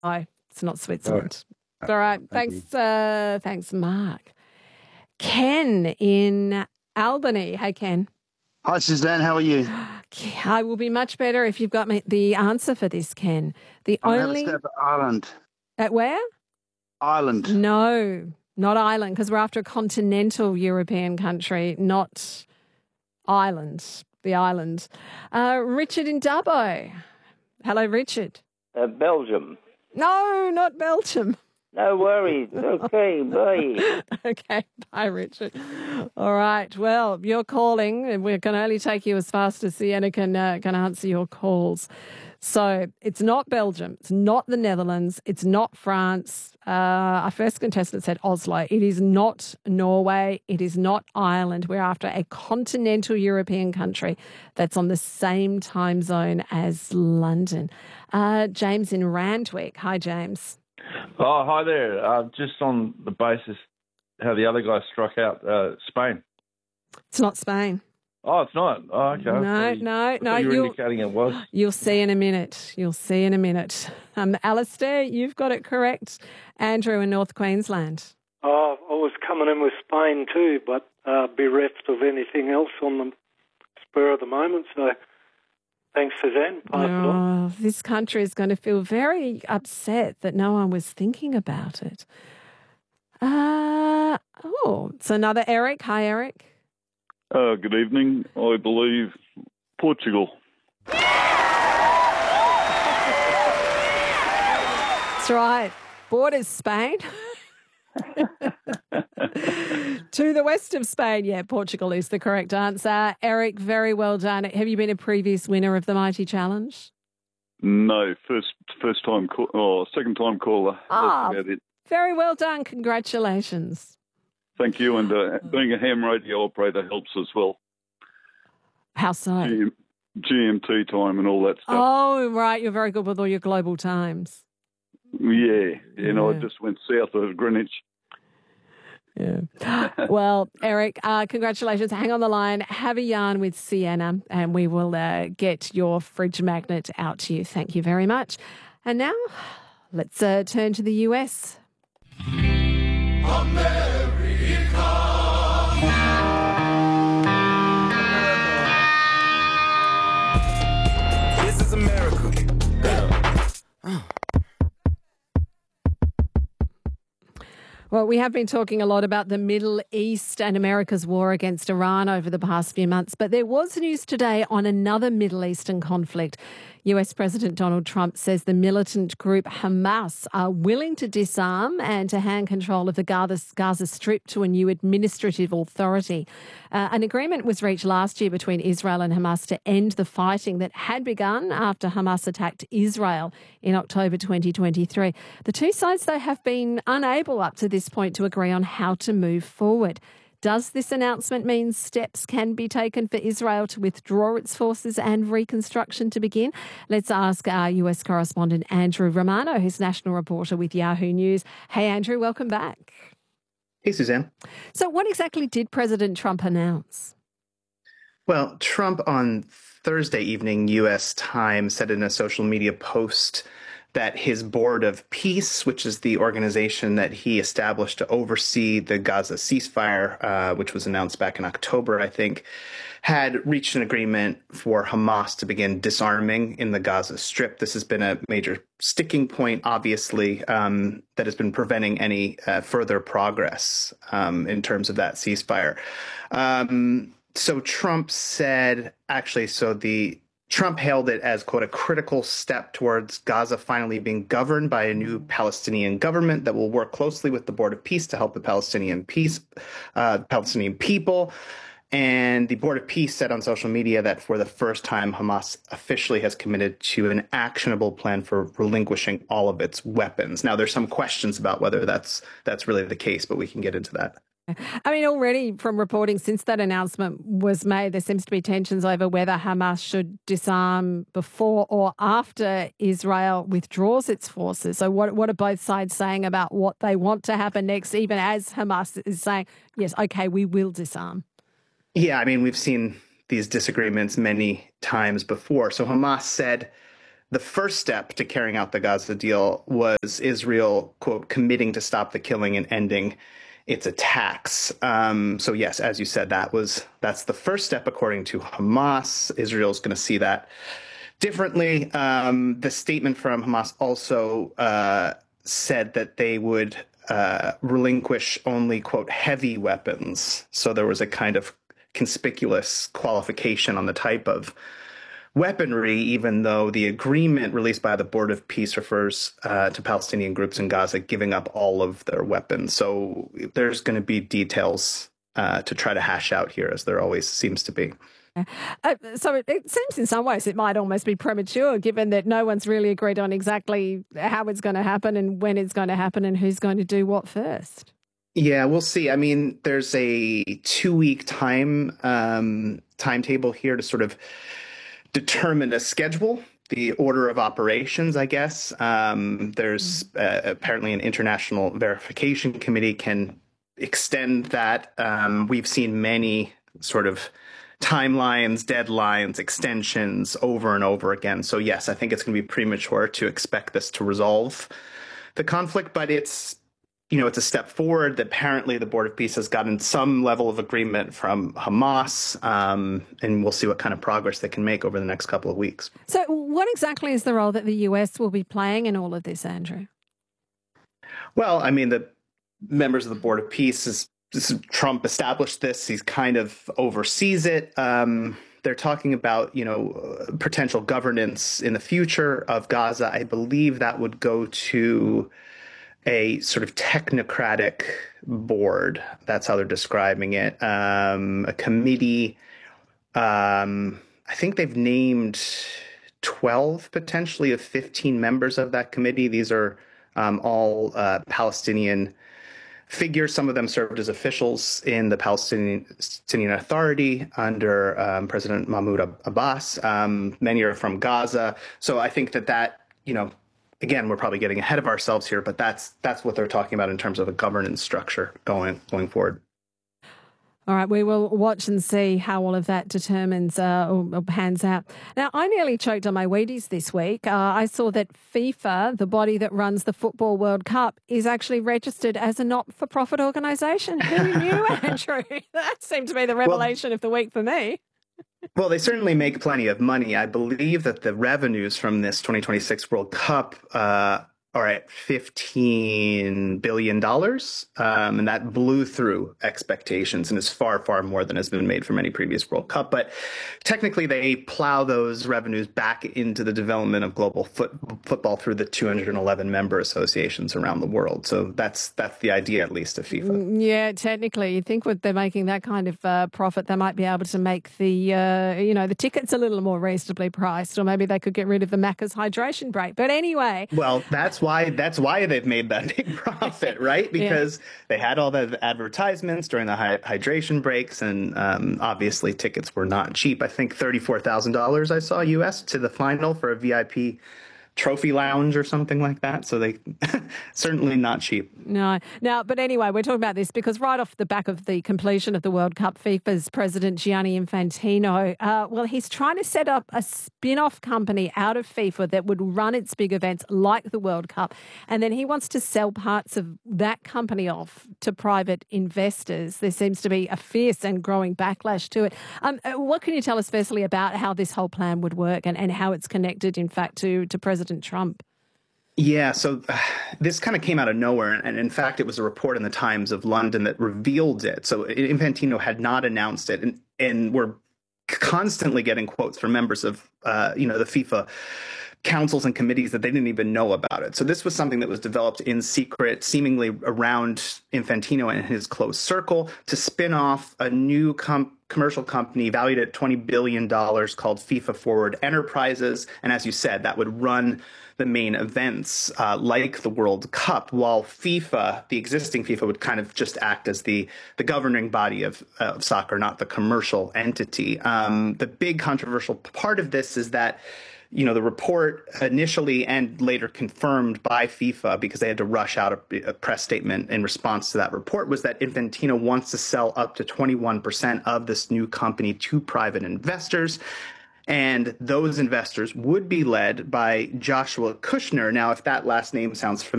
No, it's not Switzerland. Right. All right. Thanks, Mark. Ken in Albany. Hey, Ken. Hi, Suzanne. How are you? I will be much better if you've got the answer for this, Ken. I'm going to have a stab at Ireland. At where? Ireland. No, not Ireland, because we're after a continental European country, not Ireland, the island. Richard in Dubbo. Hello, Richard. Belgium. No, not Belgium. No worries. Okay, bye. Okay, bye, Richard. All right. Well, you're calling, and we can only take you as fast as Sienna can answer your calls. So it's not Belgium. It's not the Netherlands. It's not France. Our first contestant said Oslo. It is not Norway. It is not Ireland. We're after a continental European country that's on the same time zone as London. James in Randwick. Hi, James. Oh, hi there. Just on the basis how the other guy struck out Spain. It's not Spain. Oh, it's not? Oh, okay. No. You're indicating it was. You'll see in a minute. Alistair, you've got it correct. Andrew in North Queensland. I was coming in with Spain too, but bereft of anything else on the spur of the moment, so... Thanks, Suzanne. This country is going to feel very upset that no one was thinking about it. It's another Eric. Hi, Eric. Good evening. I believe Portugal. That's right. Borders Spain. To the west of Spain, Portugal is the correct answer. Eric, very well done. Have you been a previous winner of the Mighty Challenge? No, second time caller. That's about it. Very well done. Congratulations. Thank you. And being a ham radio operator helps as well. How so? GMT time and all that stuff. Oh, right. You're very good with all your global times. Yeah. I just went south of Greenwich. Yeah. Well, Eric, congratulations. Hang on the line. Have a yarn with Sienna and we will get your fridge magnet out to you. Thank you very much. And now let's turn to the US. This is America. Well, we have been talking a lot about the Middle East and America's war against Iran over the past few months, but there was news today on another Middle Eastern conflict. US President Donald Trump says the militant group Hamas are willing to disarm and to hand control of the Gaza Strip to a new administrative authority. An agreement was reached last year between Israel and Hamas to end the fighting that had begun after Hamas attacked Israel in October 2023. The two sides, though, have been unable up to this point to agree on how to move forward. Does this announcement mean steps can be taken for Israel to withdraw its forces and reconstruction to begin? Let's ask our US correspondent Andrew Romano, who's national reporter with Yahoo News. Hey, Andrew, welcome back. Hey, Suzanne. So what exactly did President Trump announce? Well, Trump on Thursday evening, U.S. time, said in a social media post that his Board of Peace, which is the organization that he established to oversee the Gaza ceasefire, which was announced back in October, I think, had reached an agreement for Hamas to begin disarming in the Gaza Strip. This has been a major sticking point, obviously, that has been preventing any further progress in terms of that ceasefire. So Trump said, Trump hailed it as, quote, a critical step towards Gaza finally being governed by a new Palestinian government that will work closely with the Board of Peace to help the Palestinian people. And the Board of Peace said on social media that for the first time, Hamas officially has committed to an actionable plan for relinquishing all of its weapons. Now, there's some questions about whether that's really the case, but we can get into that. I mean, already from reporting since that announcement was made, there seems to be tensions over whether Hamas should disarm before or after Israel withdraws its forces. So what are both sides saying about what they want to happen next, even as Hamas is saying, yes, okay, we will disarm? Yeah, I mean, we've seen these disagreements many times before. So Hamas said the first step to carrying out the Gaza deal was Israel, quote, committing to stop the killing and ending its attacks. So yes, as you said, that's the first step according to Hamas. Israel's going to see that differently. The statement from Hamas also said that they would relinquish only, quote, heavy weapons. So there was a kind of conspicuous qualification on the type of weaponry, even though the agreement released by the Board of Peace refers to Palestinian groups in Gaza giving up all of their weapons. So there's going to be details to try to hash out here, as there always seems to be. So it seems in some ways it might almost be premature, given that no one's really agreed on exactly how it's going to happen and when it's going to happen and who's going to do what first. Yeah, we'll see. I mean, there's a 2-week timetable here to sort of determine a schedule, the order of operations, I guess. There's apparently an international verification committee can extend that. We've seen many sort of timelines, deadlines, extensions over and over again. So yes, I think it's going to be premature to expect this to resolve the conflict, but it's a step forward. Apparently, the Board of Peace has gotten some level of agreement from Hamas, and we'll see what kind of progress they can make over the next couple of weeks. So what exactly is the role that the US will be playing in all of this, Andrew? Well, I mean, the members of the Board of Peace, Trump established this. He kind of oversees it. They're talking about, potential governance in the future of Gaza. I believe that would go to a sort of technocratic board. That's how they're describing it. A committee. I think they've named 12 potentially of 15 members of that committee. These are all Palestinian figures. Some of them served as officials in the Palestinian Authority under President Mahmoud Abbas. Many are from Gaza. So I think that again, we're probably getting ahead of ourselves here, but that's what they're talking about in terms of a governance structure going forward. All right, we will watch and see how all of that determines or pans out. Now, I nearly choked on my Wheaties this week. I saw that FIFA, the body that runs the Football World Cup, is actually registered as a not-for-profit organisation. Who knew, Andrew? That seemed to be the revelation of the week for me. Well, they certainly make plenty of money. I believe that the revenues from this 2026 World Cup are at $15 billion, and that blew through expectations and is far, far more than has been made for any previous World Cup. But technically, they plow those revenues back into the development of global football through the 211 member associations around the world. So that's the idea, at least, of FIFA. Yeah, technically, you think they're making that kind of profit, they might be able to make the tickets a little more reasonably priced, or maybe they could get rid of the Macca's hydration break. But anyway, well, that's why they've made that big profit, right? Because they had all the advertisements during the hydration breaks, and obviously tickets were not cheap. I think $34,000 I saw US to the final for a VIP trophy lounge or something like that. So they certainly not cheap. No. Now, but anyway, we're talking about this because right off the back of the completion of the World Cup, FIFA's president Gianni Infantino, he's trying to set up a spin-off company out of FIFA that would run its big events like the World Cup. And then he wants to sell parts of that company off to private investors. There seems to be a fierce and growing backlash to it. What can you tell us firstly about how this whole plan would work and how it's connected, in fact, to President Trump? Yeah, so this kind of came out of nowhere. And in fact, it was a report in the Times of London that revealed it. So Infantino had not announced it. And we're constantly getting quotes from members of, the FIFA councils and committees that they didn't even know about it. So this was something that was developed in secret, seemingly around Infantino and his close circle, to spin off a new commercial company valued at $20 billion called FIFA Forward Enterprises. And as you said, that would run the main events like the World Cup, while FIFA, the existing FIFA, would kind of just act as the governing body of soccer, not the commercial entity. The big controversial part of this is that the report initially and later confirmed by FIFA, because they had to rush out a press statement in response to that report, was that Infantino wants to sell up to 21% of this new company to private investors. And those investors would be led by Joshua Kushner. Now, if that last name sounds familiar,